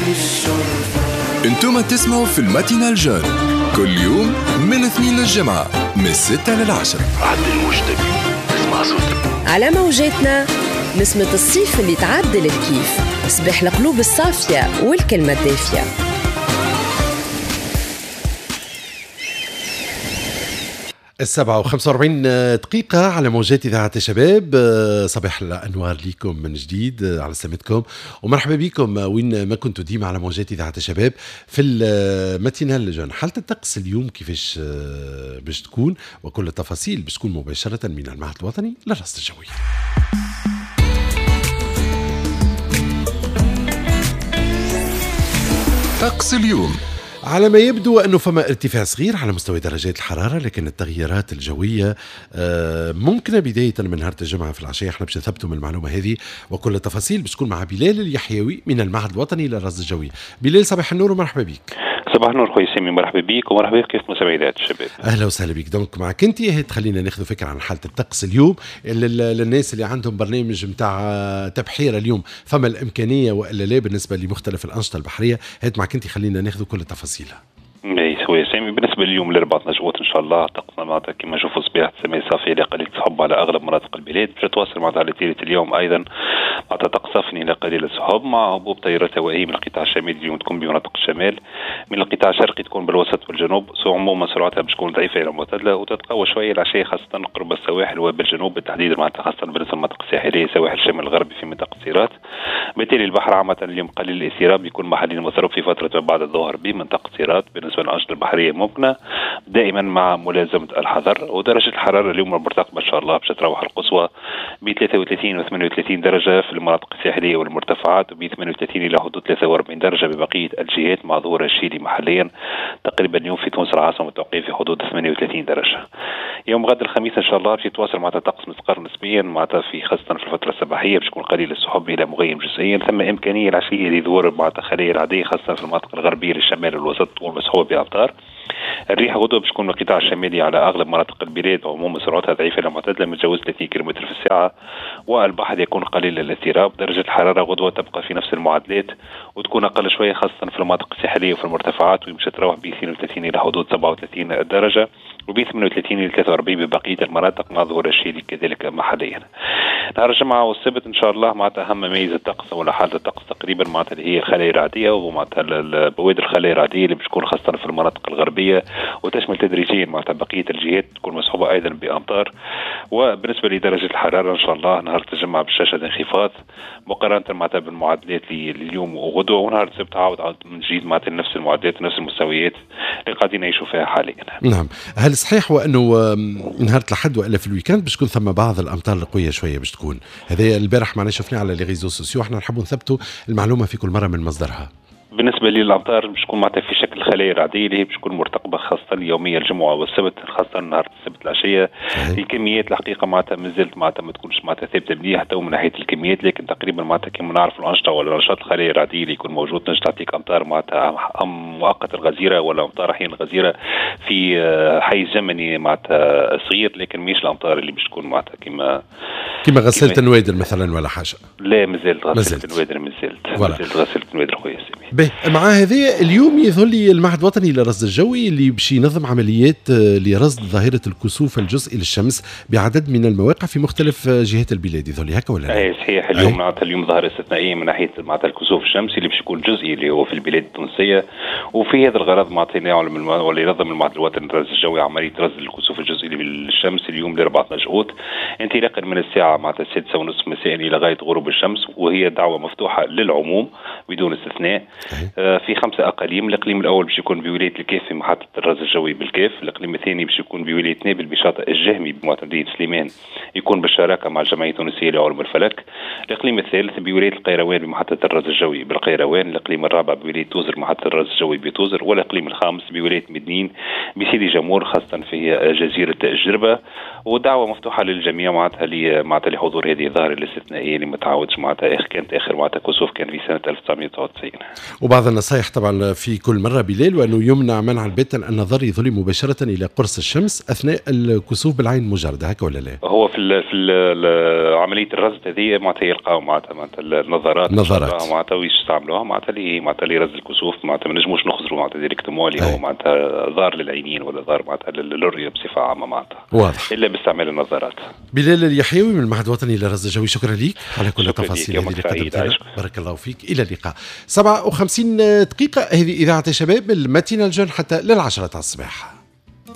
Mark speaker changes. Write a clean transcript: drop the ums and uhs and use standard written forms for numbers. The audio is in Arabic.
Speaker 1: انتم تسمعوا في الماتينال جون كل يوم من الاثنين للجمعة من 6 ل10.
Speaker 2: عدل المجتبي اسمع صوتك
Speaker 3: على موجاتنا. نسمة الصيف اللي تعدل الكيف، صباح القلوب الصافية والكلمة الدافية.
Speaker 4: 7:45 على موجات إذاعة الشباب. صباح الأنوار ليكم من جديد على سلامتكم، ومرحبا بكم وين ما كنتوا ديما على موجات إذاعة الشباب في الماتينال جون. حالة الطقس اليوم كيفاش باش تكون، وكل التفاصيل باش تكون مباشرة من المعهد الوطني للرصد الجوي.
Speaker 1: طقس اليوم.
Speaker 4: على ما يبدو أنه فما ارتفاع صغير على مستوى درجات الحرارة، لكن التغييرات الجوية ممكنة بداية من نهار الجمعة في العشية. احنا باش نثبتوا من المعلومة هذه وكل التفاصيل باش تكون مع بلال اليحيوي من المعهد الوطني للرصد الجوي. بلال صباح النور ومرحبا بك.
Speaker 5: صباح النور خويا سامي، مرحبا بك ومرحبا بك كيف متابعيات الشباب.
Speaker 4: اهلا وسهلا بك. دونك معك انت تخلينا ناخذ فكره عن حاله الطقس اليوم للناس اللي عندهم برنامج نتاع تبحير اليوم، فما الامكانيه والا لا بالنسبه لمختلف الانشطه البحريه. هات معك انت خلينا ناخذ كل التفاصيل.
Speaker 5: خويا سامي، بالنسبه لليوم الاربعاء نجوات ان شاء الله طقسنا معناتها كما نشوفوا صباح السماء صافيه لقليل تسحب على اغلب مناطق البلاد. باش تواصل معناتها على ليله اليوم ايضا معناتها طقس صفني لقليل السحب مع هبوط تيارات هوائيه من القطاع الشمالي اليوم تكون بمناطق الشمال، من القطاع الشرقي تكون بالوسط والجنوب، عموما سرعتها باش تكون ضعيفه الى معتدله، وتتقوى شويه العشيه خاصه قرب السواحل وبالجنوب بالتحديد معناتها خاصه بالنسبه للمناطق الساحليه سواحل الشمال الغربي في منطقه سيرات. بالتالي البحر عامه اليوم قليل الاثيراب، يكون محليا مضروب في فتره ما بعد الظهر بمنطقه سيرات. بالنسبه للانشطه البحريه ممكنه دائما مع ملازمه الحذر. ودرجه الحراره اليوم المرتقبه ان شاء الله باش تروح القصوى ب 33 و 38 درجه في المناطق الساحليه والمرتفعات، وب 38 الى حدود 43 درجه ببقيه الجهات مع ظهور الشيلي محليا تقريبا اليوم في تونس العاصمه متوقع في حدود 38 درجه. يوم غد الخميس ان شاء الله باش يتواصل مع طقس مستقر نسبيا معناتها في خاصه في الفتره الصباحيه باش يكون قليل السحب الى مغيم جزئيا. ثم امكانيه العشيه لظهور معناتها خلايا العاديه خاصه في المناطق الغربيه للشمال والوسط والمسحوبه بامطار. الريح غدوه باش تكون من القطاع الشمالي على اغلب مناطق البلاد، وعموما سرعتها ضعيفه الى معتدله من تجاوز 30 كم في الساعه، والبحر يكون قليل الاضطراب. درجه الحراره غدوه تبقى في نفس المعدلات وتكون اقل شويه خاصه في المناطق الساحليه وفي المرتفعات، ويمشي تروح ب 32 الى حدود 37 درجه وب 38 الى 43 ببقيه المناطق مع ظهور الشيلي كذلك محليا. نهار الجمعه والسبت ان شاء الله معناتها اهم ميزه الطقس ولا حاله الطقس تقريبا معناتها اللي هي الخلايا العاديه ومعناتها بوادر الخلايا العاديه اللي بتكون خاصه في المناطق الغربيه وتشمل تدريجيا معناتها بقيه الجهات تكون مصحوبه ايضا بامطار. وبالنسبه لدرجه الحراره ان شاء الله نهار الجمعه بالشاشه انخفاض مقارنه معناتها بالمعدلات لليوم وغدوه، ونهار السبت عاود من جديد معناتها نفس المعدلات ونفس المستويات اللي قاعدين نعيشوا فيها حاليا.
Speaker 4: نعم، هل صحيح وانه نهار الأحد والا في الويكاند باش تكون ثم بعض الامطار القويه شويه باش تكون؟ هذا البارح معنا شفناه على لي ريزو سوسيو، احنا نحبوا نثبتوا المعلومه في كل مره من مصدرها.
Speaker 5: بالنسبه للامطار باش تكون معناتها في شكل الخلايا العاديه اللي هي باش تكون مرتقبه خاصه يوميا الجمعه والسبت خاصه نهار السبت العشيه. الكميات الحقيقه معناتها مازالت معناتها ما تكونش معناتها ثابته مليح حتى من ناحيه الكميات، لكن تقريبا معناتها كما نعرف الانشطه ولا نشاط الخلايا العاديه اللي يكون موجود نجم تعطيك امطار معناتها مؤقته غزيره ولا امطار احيانا غزيره في حيز زمني معناتها صغير، لكن مش الامطار اللي باش تكون معناتها كما
Speaker 4: غسلت النوادر مثلا ولا حاجه.
Speaker 5: لا مازالت غسلت النوادر مازالت غسلت النوادر خويا سامي.
Speaker 4: مع هذه اليوم يظهر لي المعهد الوطني للرصد الجوي اللي باش ينظم عمليات لرصد ظاهرة الكسوف الجزئي للشمس بعدد من المواقع في مختلف جهات البلاد. يظهر لي هكا ولا لا؟
Speaker 5: اي صحيح. اليوم معناتها اليوم ظاهرة استثنائية من ناحية معناتها الكسوف الشمسي اللي باش يكون جزئي اللي هو في البلاد التونسية، وفي هذا الغرض معناتها يعلم ولا ينظم المعهد الوطني للرصد الجوي عملية رصد الكسوف الجزئي للشمس اليوم ل4 نجوات انطلاقا من الساعة معناتها 6:30 مساء إلى غاية غروب الشمس، وهي دعوة مفتوحة للعموم بدون استثناء. في 5 أقاليم. الإقليم الأول باش يكون بولاية الكاف في محطة الرصد الجوي بالكاف. الإقليم الثاني باش يكون بولاية نابل بشاطئ الجهمي بمعتمدية سليمان يكون بالشراكة مع الجمعية التونسية لعلوم الفلك. الإقليم الثالث بولاية القيروان بمحطة الرصد الجوي بالقيروان. الإقليم الرابع بولاية توزر محطة الرصد الجوي بتوزر. والإقليم الخامس بولاية مدنين بسيدي جمهور خاصة في جزيرة الجربة. ودعوة مفتوحة للجميع معناتها لحضور هذه الظاهرة الاستثنائية اللي ما تعودش معناتها كانت آخر معناتها كسوف كان في سنة 1999.
Speaker 4: وبعض النصائح طبعا في كل مرة بليل، وأنه يمنع منع البتة النظر يظل مباشرة إلى قرص الشمس أثناء الكسوف بالعين المجردة، هكا ولا لا؟
Speaker 5: هو في عملية الرصد هذه معناتها يلقاو معناتها النظارات معناتها ويستعملوها معناتها لرصد الكسوف، معناتها ما نجموش نخزروا معناتها ديريكتومون اللي هو معناتها ضار للعينين ولا ضار معناتها للرؤية بصفة عامة معناتها، واضح، إلا باستعمال النظارات.
Speaker 4: بلال اليحيوي من المعهد الوطني للرصد الجوي، شكرا لك على كل التفاصيل اللي قدمتها. بارك الله فيك. إلى اللقاء. 57 دقيقة، هذه إذاعة شباب الماتينال جون حتى لل10 الصباح.